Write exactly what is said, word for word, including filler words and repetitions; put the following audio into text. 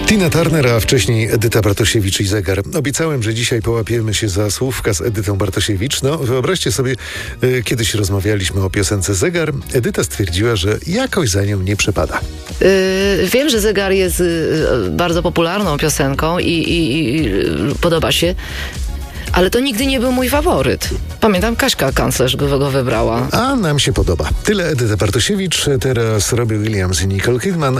Tina Turner, a wcześniej Edyta Bartosiewicz i Zegar. Obiecałem, że dzisiaj połapiemy się za słówka z Edytą Bartosiewicz. No, wyobraźcie sobie, y, kiedyś rozmawialiśmy o piosence Zegar. Edyta stwierdziła, że jakoś za nią nie przepada. Yy, wiem, że Zegar jest yy, bardzo popularną piosenką i, i, i podoba się, ale to nigdy nie był mój faworyt. Pamiętam, Kaśka Kanclerz go, go wybrała. A nam się podoba. Tyle Edyta Bartosiewicz, teraz Robbie Williams i Nicole Kidman.